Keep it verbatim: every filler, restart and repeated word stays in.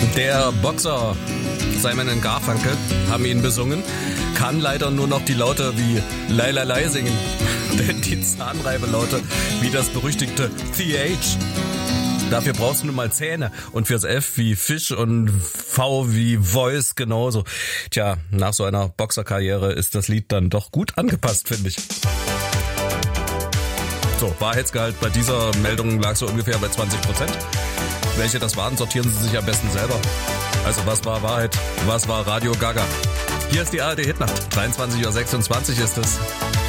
Der Boxer Simon und Garfunkel haben ihn besungen, kann leider nur noch die Laute wie Lai Lai Lai singen, denn die Zahnreibelaute wie das berüchtigte T H. Dafür brauchst du nun mal Zähne und fürs F wie Fisch und V wie Voice genauso. Tja, nach so einer Boxerkarriere ist das Lied dann doch gut angepasst, finde ich. So, Wahrheitsgehalt bei dieser Meldung lag so ungefähr bei zwanzig Prozent. Welche das waren, sortieren Sie sich am besten selber. Also was war Wahrheit, was war Radio Gaga? Hier ist die A R D Hitnacht, dreiundzwanzig Uhr sechsundzwanzig ist es.